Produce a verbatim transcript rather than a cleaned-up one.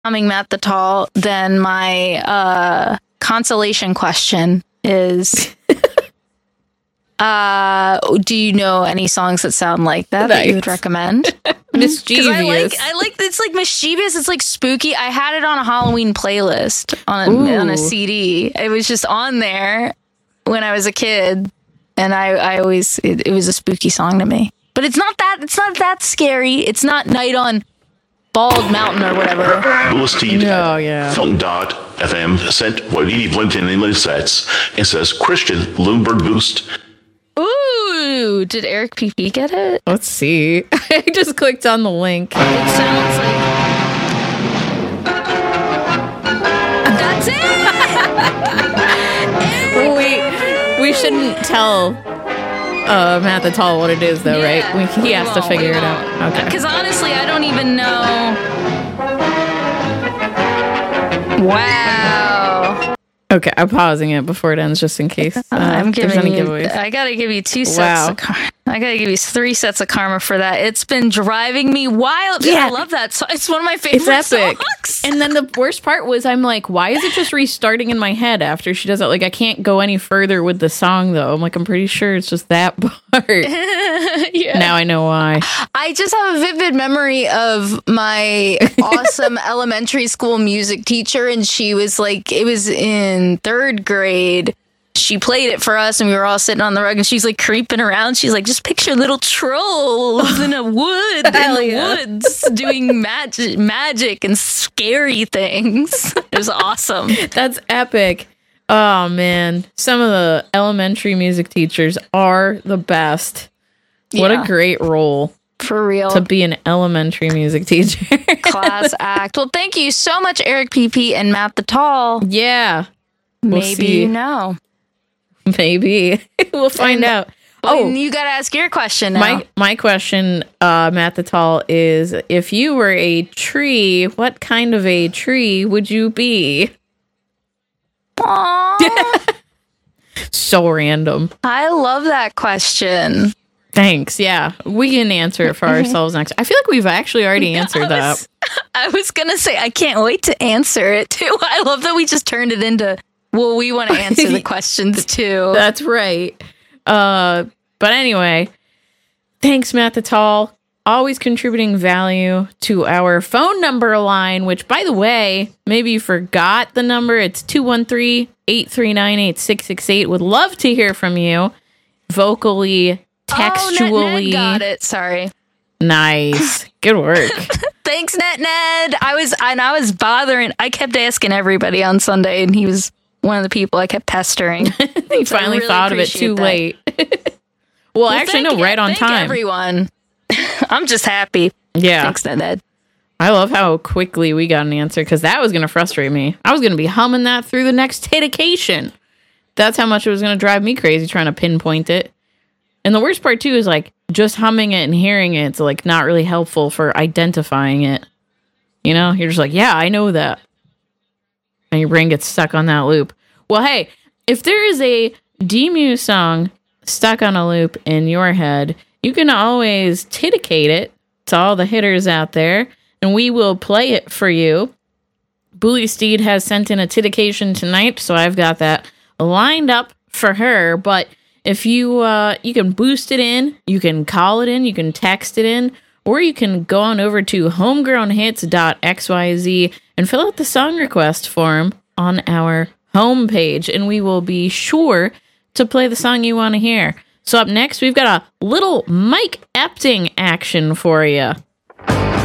humming Matt the Tall, then my uh, consolation question is, uh, do you know any songs that sound like that nice. that you would recommend? Mischievous. I like, I like, it's like mischievous. It's like spooky. I had it on a Halloween playlist on a, on a C D. It was just on there when I was a kid, and I, I always, it, it was a spooky song to me. But it's not that, it's not that scary. It's not Night on Bald Mountain or whatever. Bluesteed oh, yeah. Funk dot F M sent what he went in the sets and says Christian Bloomberg Boost. Ooh, did Eric P P get it? Let's see. I just clicked on the link. It sounds like that's it. we we shouldn't tell uh, Matt the Tall what it is, though, yeah, right? We, he has to figure it out. Okay. Because honestly, I don't even know. Wow. Okay, I'm pausing it before it ends, just in case uh, I'm giving there's any you, giveaways. I gotta give you two sets wow. of karma. I gotta give you three sets of karma for that. It's been driving me wild. Yeah. I love that song. It's one of my favorite it's epic. songs. And then the worst part was I'm like, why is it just restarting in my head after she does it? Like, I can't go any further with the song, though. I'm like, I'm pretty sure it's just that part. yeah. Now I know why. I just have a vivid memory of my awesome elementary school music teacher, and she was like, it was in third grade. She played it for us, and we were all sitting on the rug, and she's like creeping around. She's like, just picture little trolls in a wood, in the yeah. woods, doing magic, magic and scary things. It was awesome. That's epic. Oh, man. Some of the elementary music teachers are the best. What yeah. a great role. For real. To be an elementary music teacher. Class act. Well, thank you so much, Eric P P and Matt the Tall. Yeah. We'll Maybe see. you know. Maybe. We'll find and, out. Oh, you got to ask your question now. My my question, uh, Matt the Tall, is if you were a tree, what kind of a tree would you be? Aww. So random. I love that question. Thanks. Yeah, we can answer it for ourselves next. I feel like we've actually already answered I was, that. I was going to say, I can't wait to answer it, too. I love that we just turned it into, well, we want to answer the questions, too. That's right. Uh, but anyway, thanks, Matt the Tall. Always contributing value to our phone number line, which, by the way, maybe you forgot the number. It's two one three, eight three nine, eight six six eight. Would love to hear from you vocally, textually. Oh, Net Ned got it. Sorry. Nice. Good work. Thanks, Net Ned. I was, and I was bothering. I kept asking everybody on Sunday, and he was one of the people I kept pestering. He so finally really thought of it too that. late. well, well, actually, no, right on thank time. Everyone. I'm just happy. Yeah. Thanks, Net Ned. I love how quickly we got an answer, because that was going to frustrate me. I was going to be humming that through the next hittication. That's how much it was going to drive me crazy trying to pinpoint it. And the worst part, too, is like just humming it and hearing it. It's like not really helpful for identifying it. You know, you're just like, yeah, I know that. And your brain gets stuck on that loop. Well, hey, if there is a D-Mew song stuck on a loop in your head, you can always titicate it to all the hitters out there, and we will play it for you. Bully Steed has sent in a titication tonight, so I've got that lined up for her. But if you uh, you can boost it in, you can call it in, you can text it in, or you can go on over to homegrown hits dot x y z and fill out the song request form on our homepage, and we will be sure to play the song you want to hear. So up next, we've got a little Mike Epting action for you.